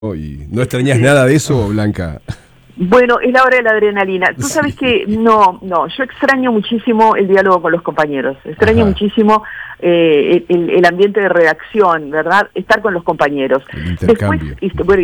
¿Y no extrañas nada de eso, Blanca? Bueno, es la hora de la adrenalina. Tú sabes que yo extraño muchísimo el diálogo con los compañeros, extraño muchísimo el ambiente de redacción, ¿verdad? Estar con los compañeros. El intercambio. Después, bueno,